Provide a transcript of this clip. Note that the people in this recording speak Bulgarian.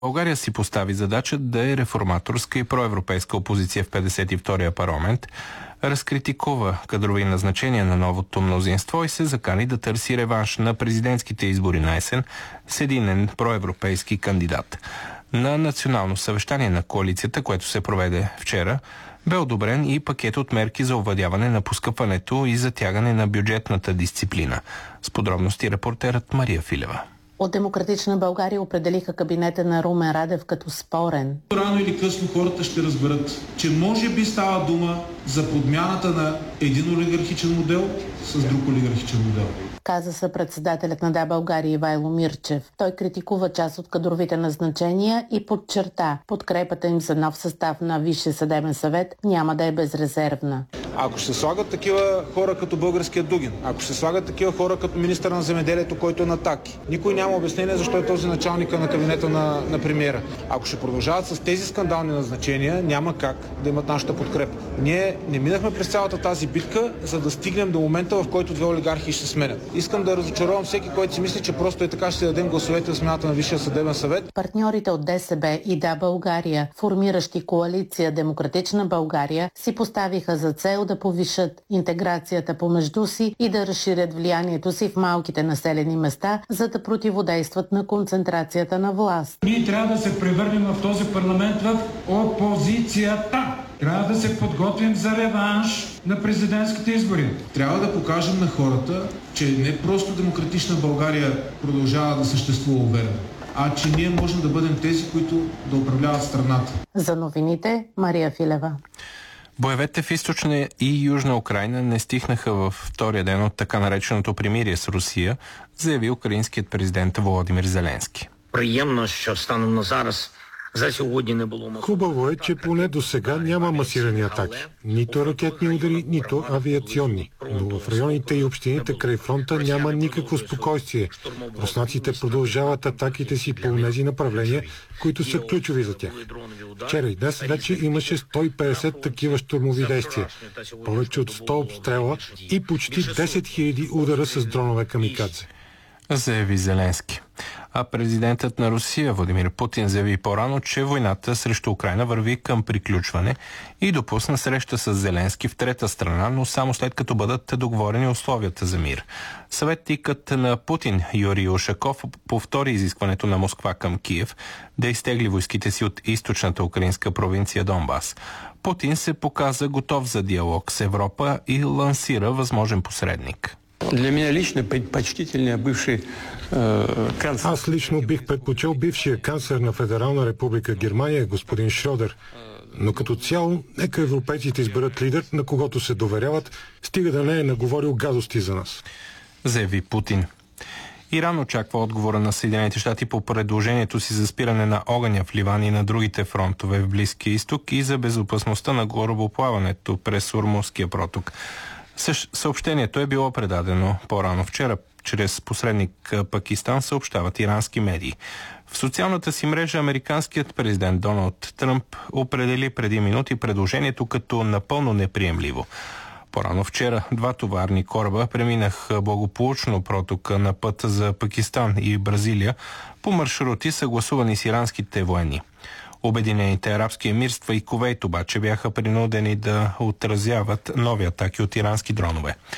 България си постави задача да е реформаторска и проевропейска опозиция в 52-я парламент, разкритикува кадрови назначения на новото мнозинство и се закани да търси реванш на президентските избори на есен с единен проевропейски кандидат. На национално съвещание на коалицията, което се проведе вчера, бе одобрен и пакет от мерки за овладяване на поскъпването и затягане на бюджетната дисциплина. С подробности репортерът Мария Филева. От Демократична България определиха кабинета на Румен Радев като спорен. Рано или късно хората ще разберат, че може би става дума за подмяната на един олигархичен модел с друг олигархичен модел. Каза съпредседателят на Да, България Ивайло Мирчев. Той критикува част от кадровите назначения и подчерта, подкрепата им за нов състав на Висшия съдебен съвет няма да е безрезервна. Ако ще слагат такива хора като българския Дугин, ако ще слагат такива хора като министър на земеделието, който е на атаки, никой няма обяснение защо е този началника на кабинета на премиера. Ако ще продължават с тези скандални назначения, няма как да имат нашата подкрепа. Ние не минахме през цялата тази битка, за да стигнем до момента, в който две олигархи ще сменят. Искам да разочаровам всеки, който си мисли, че просто е така ще дадем гласовете в смяната на Висшия съдебен съвет. Партньорите от ДСБ и Да, България, формиращи коалиция Демократична България, си поставиха за цел да повишат интеграцията помежду си и да разширят влиянието си в малките населени места, за да противодействат на концентрацията на власт. Ние трябва да се превърнем в този парламент в опозицията. Трябва да се подготвим за реванш на президентските избори. Трябва да покажем на хората, че не просто Демократична България продължава да съществува уверено, а че ние можем да бъдем тези, които да управляват страната. За новините, Мария Филева. Боевете в източна и южна Украйна не стихнаха във втория ден от така нареченото примирие с Русия, заяви украинският президент Володимир Зеленски. Приємно, що станом на зараз за сьогодні не було. Хубаво е, че поне до сега няма масирани атаки. Нито ракетни удари, нито авиационни. Но в районите и общините край фронта няма никакво спокойствие. Руснаците продължават атаките си по тези направления, които са ключови за тях. Вчера и днес вече имаше 150 такива щурмови действия, повече от 100 обстрела и почти 10 000 удара с дронове камикадзе. Заяви Зеленски. А президентът на Русия Владимир Путин заяви по-рано, че войната срещу Украйна върви към приключване и допусна среща с Зеленски в трета страна, но само след като бъдат договорени условията за мир. Съветникът на Путин Юрий Ушаков повтори изискването на Москва към Киев да изтегли войските си от източната украинска провинция Донбас. Путин се показа готов за диалог с Европа и лансира възможен посредник. Аз лично бих предпочел бившия канцлер на Федерална република Германия, господин Шрьодер. Но като цяло, нека европейците изберат лидер, на когото се доверяват, стига да не е наговорил гадости за нас. Заяви Путин. Иран очаква отговора на Съединените щати по предложението си за спиране на огъня в Ливан и на другите фронтове в Близкия изток и за безопасността на корабоплаването през Ормузския проток. Съобщението е било предадено по-рано вчера чрез посредник Пакистан, съобщават ирански медии. В социалната си мрежа американският президент Доналд Тръмп определи преди минути предложението като напълно неприемливо. По-рано вчера два товарни кораба преминаха благополучно протока на път за Пакистан и Бразилия по маршрути, съгласувани с иранските военни. Обединените арабски емирства и Кувейт обаче бяха принудени да отразяват нови атаки от ирански дронове.